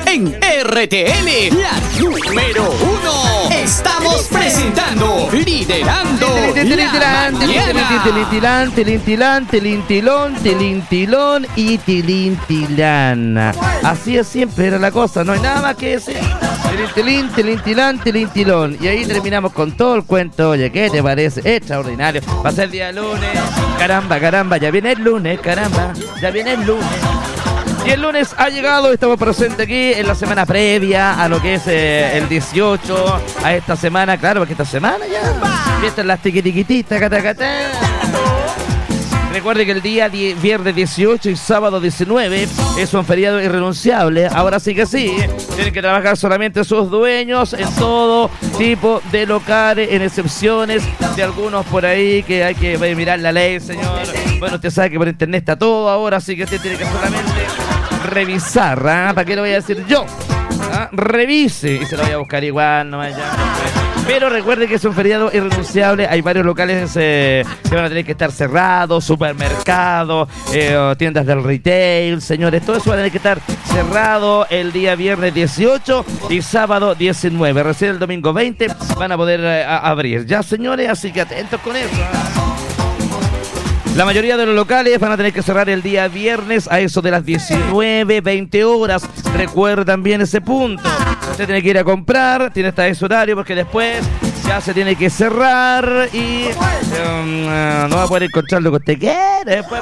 En RTL, la número 1. Estamos presentando Liderando la Mañana. Tilintilón y tilintilana. Así es, siempre era la cosa, no hay nada más que decir. Tilintilón. Y ahí terminamos con todo el cuento. Oye, ¿qué te parece? Extraordinario. Va a ser el día lunes. Caramba, ya viene el lunes, ya viene el lunes. Y el lunes ha llegado, estamos presentes aquí en la semana previa a lo que es el 18, a esta semana, claro, porque esta semana ya fiestas las tiquitiquititas, catacatá. Recuerde que el día viernes 18 y sábado 19 es un feriado irrenunciable. Ahora sí que sí, tienen que trabajar solamente sus dueños en todo tipo de locales, en excepciones de algunos por ahí que hay que mirar la ley, señor. Bueno, usted sabe que por internet está todo ahora, así que usted tiene que solamente revisar, ¿ah? ¿Para qué lo voy a decir yo? ¿Ah? Revise y se lo voy a buscar igual, no vaya. Pero recuerde que es un feriado irrenunciable. Hay varios locales que van a tener que estar cerrados, supermercados, tiendas del retail, señores. Todo eso va a tener que estar cerrado el día viernes 18 y sábado 19. Recién el domingo 20 van a poder abrir. Ya, señores, así que atentos con eso. La mayoría de los locales van a tener que cerrar el día viernes a eso de las 19:20 horas. Recuerdan bien ese punto. Usted tiene que ir a comprar, tiene hasta ese horario porque después ya se tiene que cerrar y no va a poder encontrar lo que usted quiere después.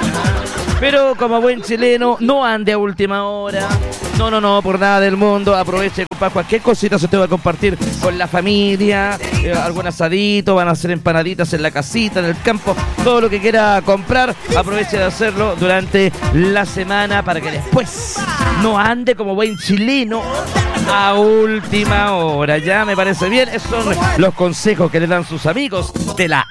Pero como buen chileno, no ande a última hora. No, por nada del mundo. Aproveche para cualquier cosita se usted va a compartir con la familia, algún asadito, van a hacer empanaditas en la casita, en el campo, todo lo que quiera comprar, aproveche de hacerlo durante la semana para que después no ande como buen chileno a última hora. Ya me parece bien, esos son los consejos que le dan sus amigos de la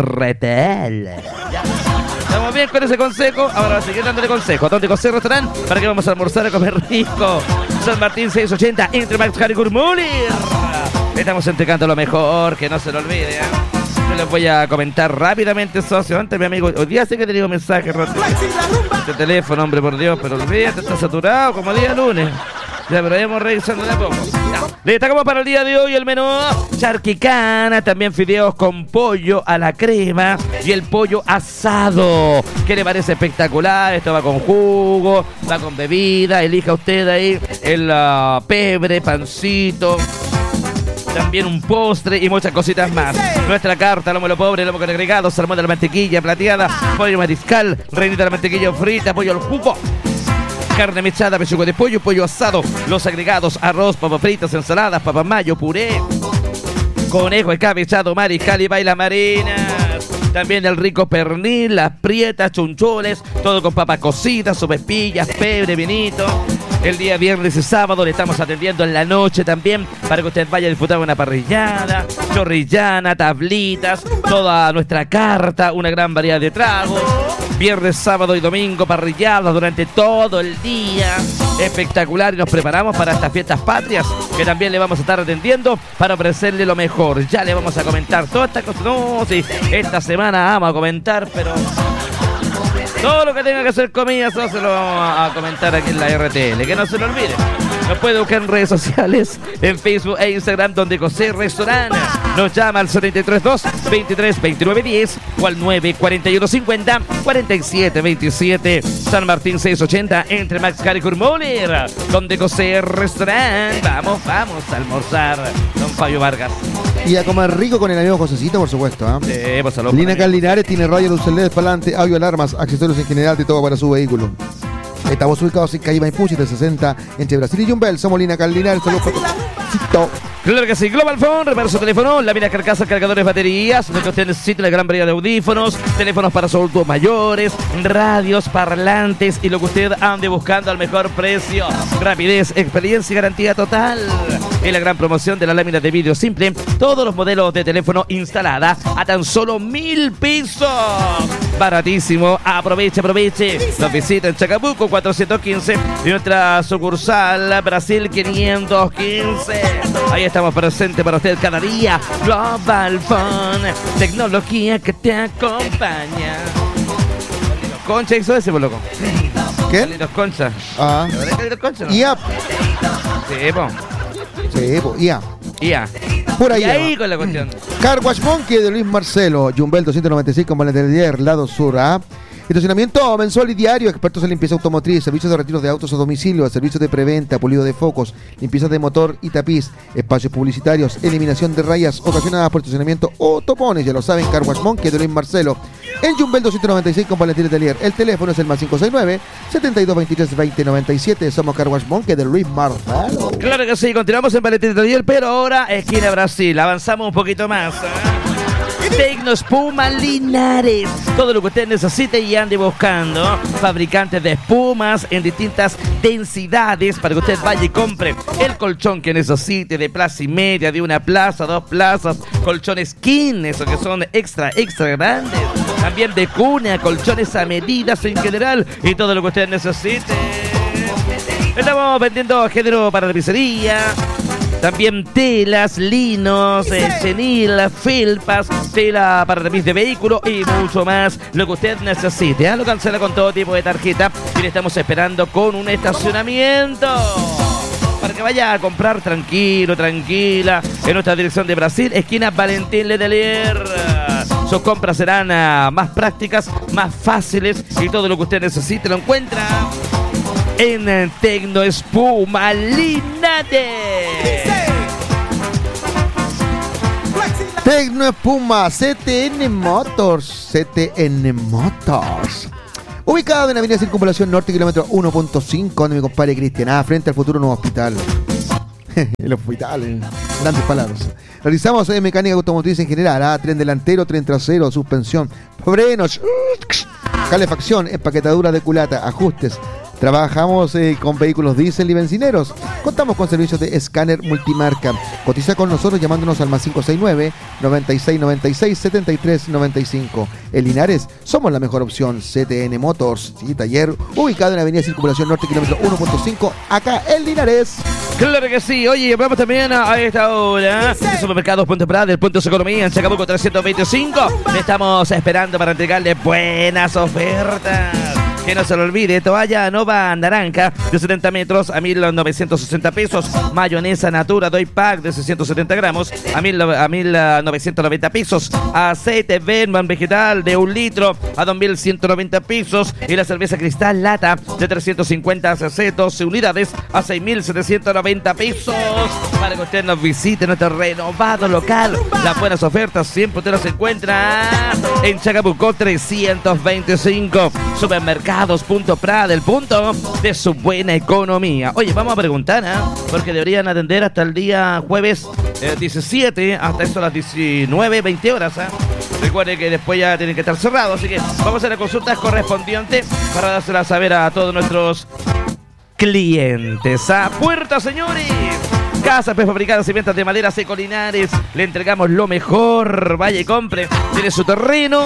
RTL. ¿Ya? ¿Estamos bien con ese consejo? Ahora vamos a seguir dándole consejos. ¿Dónde consejo estarán? ¿Para que vamos a almorzar a comer rico? San Martín 680, entre Max Harry Gurmulir. Estamos entregando lo mejor, que no se lo olvide, ¿eh? Yo les voy a comentar rápidamente, socio. Antes, mi amigo, hoy día sé que he tenido mensajes, este teléfono, hombre, por Dios, pero olvídate, está saturado como día lunes. Ya, pero vamos revisando de a poco. Le destacamos para el día de hoy el menú charquicana, también fideos con pollo a la crema y el pollo asado. ¿Qué le parece? Espectacular. Esto va con jugo, va con bebida. Elija usted ahí el pebre, pancito. También un postre y muchas cositas más. Nuestra carta, lomo lo pobre, lomo con agregados, salmón de la mantequilla plateada, pollo mariscal, reinita de la mantequilla frita, pollo al jugo, carne mechada, pechuga de pollo, pollo asado, los agregados, arroz, papas fritas, ensaladas, papas mayo, puré, conejo escabechado, mariscal y baila marinas. También el rico pernil, las prietas, chuncholes, todo con papas cocidas, sopespillas, pebre, vinito. El día viernes y sábado le estamos atendiendo en la noche también para que usted vaya a disfrutar una parrillada, chorrillana, tablitas, toda nuestra carta, una gran variedad de tragos. Viernes, sábado y domingo, parrilladas durante todo el día. Espectacular, y nos preparamos para estas fiestas patrias que también le vamos a estar atendiendo para ofrecerle lo mejor. Ya le vamos a comentar todas estas cosas. No, sí, esta semana vamos a comentar, pero todo lo que tenga que hacer comida, eso se lo vamos a comentar aquí en la RTL, que no se lo olvide. Nos puede buscar en redes sociales, en Facebook e Instagram, donde José Restaurant. Nos llama al 732-23-29-10 o al 941-50-47-27. San Martín 680, entre Max Harry Gurmulir, donde José Restaurant. Vamos a almorzar, don Fabio Vargas. Y a comer rico con el amigo Josecito, por supuesto, ¿eh? Pues salud. Lina Linares tiene radio, luces LED, parlante, audio, alarmas, accesorios en general de todo para su vehículo. Estamos ubicados en calle Maipú 760 entre Brasil y Jumbel. Somos Lina Linares. Saludos para Josecito. Claro que sí, Global Phone, repara su teléfono, láminas, carcasas, cargadores, baterías, lo que usted necesita, la gran variedad de audífonos, teléfonos para adultos mayores, radios, parlantes y lo que usted ande buscando al mejor precio. Rapidez, experiencia y garantía total. Y la gran promoción de la lámina de vídeo simple, todos los modelos de teléfono instalada a tan solo 1.000 pesos. Baratísimo, aproveche. Nos visita en Chacabuco 415 y nuestra sucursal Brasil 515. Ahí estamos presentes para usted cada día. Global Phone, tecnología que te acompaña. Concha hizo ese, por loco. ¿Qué? Carlitos Concha. Ah. ¿La verdad es Carlitos Concha? ¿No? Ya. Sí, po. Sí, po, ya. Ya. Por ahí. Y ahí con la cuestión. Car Wash Monkey de Luis Marcelo, Jumbel 296 con Valentín, lado sur, ¿ah? Estacionamiento mensual y diario, expertos en limpieza automotriz, servicios de retiro de autos a domicilio, servicios de preventa, pulido de focos, limpieza de motor y tapiz, espacios publicitarios, eliminación de rayas ocasionadas por estacionamiento o topones, ya lo saben, Car Wash Monkey de Luis Marcelo, en Jumbel 296 con Valentín Letelier. El teléfono es el más 569-7223-2097. Somos Car Wash Monkey de Luis Marcelo. Claro que sí, continuamos en Valentín Letelier, pero ahora esquina Brasil, avanzamos un poquito más. Tecno Espuma Linares, todo lo que usted necesite y ande buscando. Fabricantes de espumas en distintas densidades para que usted vaya y compre el colchón que necesite, de plaza y media, de una plaza, 2 plazas, colchones king, esos que son extra grandes. También de cuna, colchones a medidas en general y todo lo que usted necesite. Estamos vendiendo género para tapicería. También telas, linos, chenil, felpas, tela para tapiz de vehículo y mucho más. Lo que usted necesite. Lo cancela con todo tipo de tarjeta y le estamos esperando con un estacionamiento para que vaya a comprar tranquilo, tranquila, en nuestra dirección de Brasil, esquina Valentín Letelier. Sus compras serán más prácticas, más fáciles y todo lo que usted necesite lo encuentra en Tecno Espuma Linares. Tecno Espuma, CTN Motors. Ubicado en la avenida Circunvalación Norte, kilómetro 1.5, donde mi compadre Cristian, frente al futuro nuevo hospital. El hospital, grandes palabras. Realizamos mecánica automotriz en general, tren delantero, tren trasero, suspensión, frenos, calefacción, empaquetadura de culata, ajustes. Trabajamos con vehículos diésel y bencineros. Contamos con servicios de escáner multimarca. Cotiza con nosotros llamándonos al más 569-9696-7395. En Linares somos la mejor opción. CTN Motors, sí, taller ubicado en la avenida Circunvalación Norte, kilómetro 1.5, acá en Linares. Claro que sí. Oye, vamos también a esta hora de Supermercados Punto Prada, del Punto de Economía en Chacabuco 325. Le estamos esperando para entregarle buenas ofertas. Que no se lo olvide, toalla Nova naranja de 70 metros a 1.960 pesos. Mayonesa Natura Doy Pack de 670 gramos a 1.990 pesos. Aceite Benman vegetal de 1 litro a 2.190 pesos. Y la cerveza Cristal Lata de 350 cc, 12 unidades a 6.790 pesos. Para que usted nos visite nuestro renovado local. Las buenas ofertas siempre usted las encuentra en Chacabuco 325. Supermercado Punto Prada, el punto de su buena economía. Oye, vamos a preguntar, porque deberían atender hasta el día jueves 17, hasta eso a las 19, 20 horas. Recuerde que después ya tienen que estar cerrados, así que vamos a hacer la consulta correspondiente para dársela a saber a todos nuestros clientes. ¡A puerta, señores! Casas prefabricadas y ventas de maderas Ecolinares. Le entregamos lo mejor. Vaya y compre. Tiene su terreno.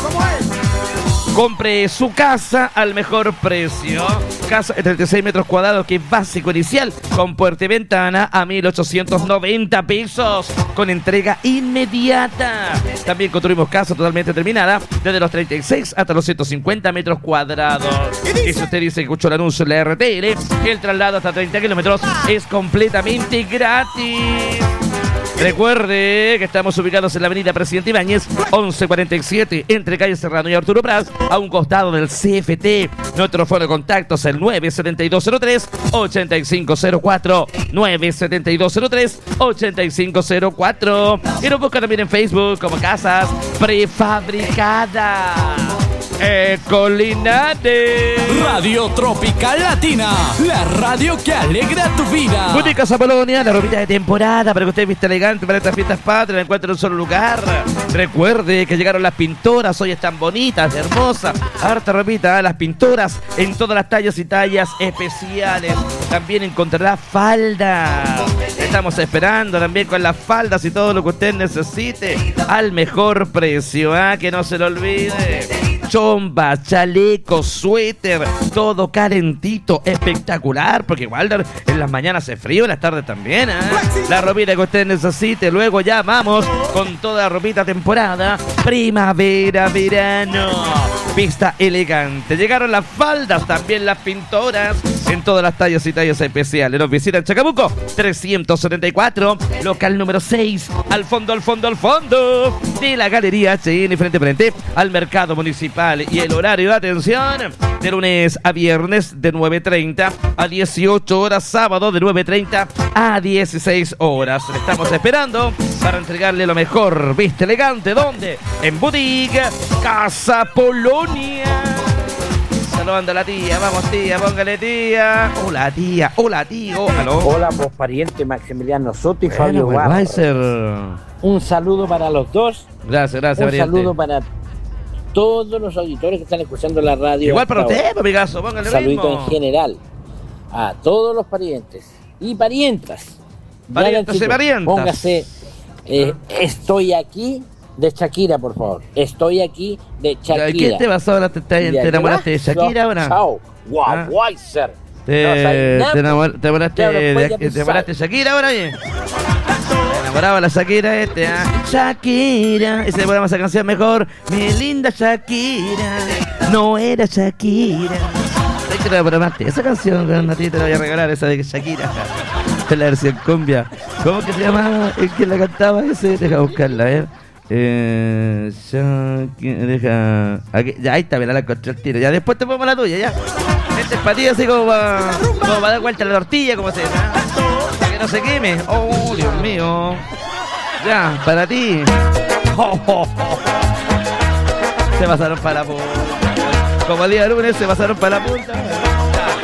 Compre su casa al mejor precio. Casa de 36 metros cuadrados, que es básico inicial, con puerta y ventana a 1.890 pesos, con entrega inmediata. También construimos casa totalmente terminada, desde los 36 hasta los 150 metros cuadrados. Y si usted dice que escuchó el anuncio en la RTL, el traslado hasta 30 kilómetros es completamente gratis. Recuerde que estamos ubicados en la avenida Presidente Ibáñez, 1147, entre calle Serrano y Arturo Praz, a un costado del CFT. Nuestro foro de contactos es el 97203-8504, 97203-8504. Y nos busca también en Facebook como Casas Prefabricadas. Ecolinares. Radio Tropical Latina, la radio que alegra tu vida. Boutiques Apolonia, la ropita de temporada para que usted vista elegante para estas fiestas patrias, la encuentre en un solo lugar. Recuerde que llegaron las pintoras, hoy están bonitas, hermosas, harta ropita, las pintoras en todas las tallas y tallas especiales. También encontrará falda. Estamos esperando también con las faldas y todo lo que usted necesite al mejor precio, que no se lo olvide. Chomba, chaleco, suéter, todo calentito, espectacular, porque igual en las mañanas hace frío, en las tardes también, La ropita que usted necesite, luego ya vamos con toda la ropita temporada, primavera, verano. Pista elegante. Llegaron las faldas, también las pintoras, en todas las tallas y tallas especiales. Nos visitan Chacabuco 374, local número 6, al fondo de la Galería HN, frente a frente al Mercado Municipal. Y el horario de atención, de lunes a viernes de 9:30 a 18 horas, sábado de 9:30 a 16 horas. Le estamos esperando para entregarle lo mejor. Viste elegante, ¿dónde? En Boutique Casa Polonia. Saludando a la tía, vamos tía, póngale tía. Hola tía, hola tío. ¿Aló? Hola, vos pariente Maximiliano Soto y Fabio Barro. Un saludo para los dos. Gracias, Un pariente. saludo para todos los auditores que están escuchando la radio. Igual para usted, amigazo, póngale saludito ritmo. en general a todos los parientes y parientas. Parientas y parientas. Póngase estoy aquí de Shakira, por favor. Estoy aquí de Shakira. ¿Qué te pasó ahora? ¿Te enamoraste de Shakira ahora? Chao. Guauweiser. ¿Te enamoraste de Shakira ahora? Te enamoraba la Shakira Shakira. Ese le ponemos esa canción mejor. Mi linda Shakira. No era Shakira. Hay que programaste esa canción, a ti te la voy a regalar, esa de Shakira. Es la versión cumbia. ¿Cómo que se llamaba el que la cantaba ese? Deja buscarla, a ver. Deja. Aquí, ya, ahí está, mira, la encontré el tiro. Ya después te pongo la tuya, ya. Este es para ti, así como para dar vuelta a la tortilla, como se dice. Para que no se queme. Oh, Dios mío. Ya, para ti. Se pasaron para la punta. Como el día lunes se pasaron para la punta.